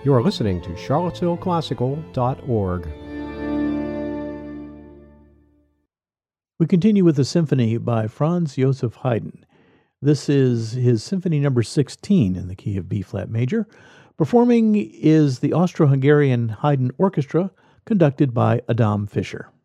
You are listening to charlottesvilleclassical.org. We continue with the symphony by Franz Joseph Haydn. This is his Symphony number 16 in the key of B-flat major. Performing is the Austro-Hungarian Haydn Orchestra, conducted by Adam Fischer.